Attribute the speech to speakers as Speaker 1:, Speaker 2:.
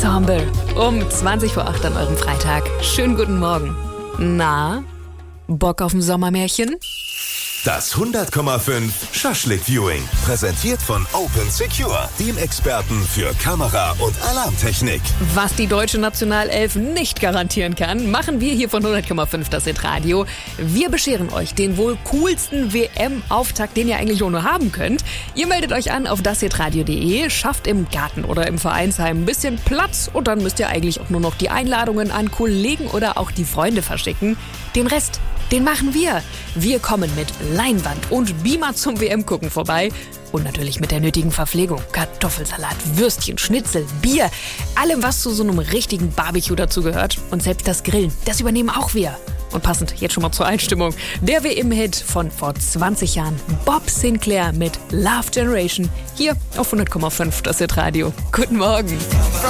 Speaker 1: Ensemble um 20 vor 8 an eurem Freitag. Schönen guten Morgen. Na, Bock auf ein Sommermärchen?
Speaker 2: Das 100,5 Schaschlik-Viewing. Präsentiert von Open Secure, dem Experten für Kamera- und Alarmtechnik.
Speaker 1: Was die deutsche Nationalelf nicht garantieren kann, machen wir hier von 100,5 das Hitradio. Wir bescheren euch den wohl coolsten WM-Auftakt, den ihr eigentlich auch nur haben könnt. Ihr meldet euch an auf dashitradio.de, schafft im Garten oder im Vereinsheim ein bisschen Platz und dann müsst ihr eigentlich auch nur noch die Einladungen an Kollegen oder auch die Freunde verschicken. Den Rest, den machen wir. Wir kommen mit Leinwand und Beamer zum WM-Gucken vorbei. Und natürlich mit der nötigen Verpflegung. Kartoffelsalat, Würstchen, Schnitzel, Bier. Allem, was zu so einem richtigen Barbecue dazugehört. Und selbst das Grillen, das übernehmen auch wir. Und passend jetzt schon mal zur Einstimmung. Der WM-Hit von vor 20 Jahren. Bob Sinclair mit Love Generation. Hier auf 100,5 das Hitradio. Guten Morgen.